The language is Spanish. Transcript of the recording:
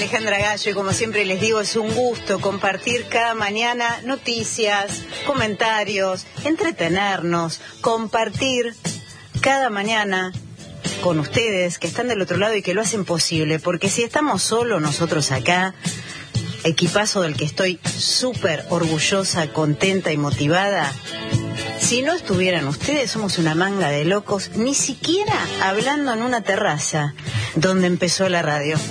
Alejandra Gallo y como siempre les digo, es un gusto compartir cada mañana noticias, comentarios, entretenernos, compartir cada mañana con ustedes que están del otro lado y que lo hacen posible, porque si estamos solos nosotros acá, equipazo del que estoy súper orgullosa, contenta y motivada, si no estuvieran ustedes, somos una manga de locos, ni siquiera hablando en una terraza donde empezó la radio.